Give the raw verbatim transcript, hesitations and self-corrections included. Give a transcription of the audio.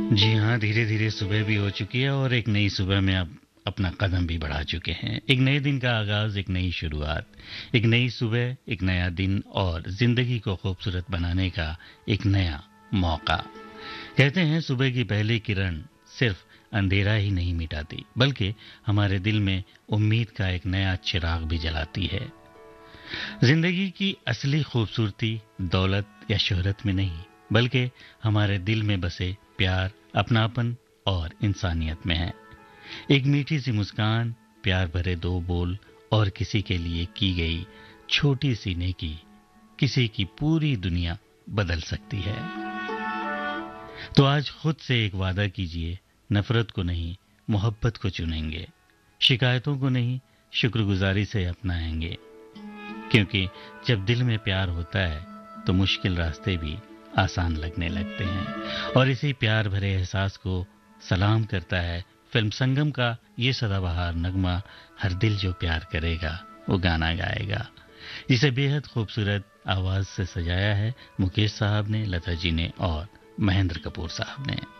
जी हाँ, धीरे-धीरे सुबह भी हो चुकी है और एक नई सुबह में अब अपना कदम भी बढ़ा चुके हैं। एक नए दिन का आगाज़, एक नई शुरुआत, एक नई सुबह, एक नया दिन और ज़िंदगी को खूबसूरत बनाने का एक नया मौका। कहते हैं सुबह की पहली किरण सिर्फ अंधेरा ही नहीं मिटाती, बल्कि हमारे दिल में उम्मीद का एक नया चिराग भी जलाती है। जिंदगी की असली खूबसूरती दौलत या शोहरत में नहीं, बल्कि हमारे दिल में बसे प्यार, अपनापन और इंसानियत में है। एक मीठी सी मुस्कान, प्यार भरे दो बोल और किसी के लिए की गई छोटी सी नेकी किसी की पूरी दुनिया बदल सकती है। तो आज खुद से एक वादा कीजिए, नफरत को नहीं, मोहब्बत को चुनेंगे। शिकायतों को नहीं, शुक्रगुजारी से अपनाएंगे। क्योंकि जब दिल में प्यार होता है तो मुश्किल रास्ते भी आसान लगने लगते हैं। और इसी प्यार भरे एहसास को सलाम करता है फिल्म संगम का ये सदाबहार नगमा, हर दिल जो प्यार करेगा वो गाना गाएगा, जिसे बेहद खूबसूरत आवाज से सजाया है मुकेश साहब ने, लता जी ने और महेंद्र कपूर साहब ने।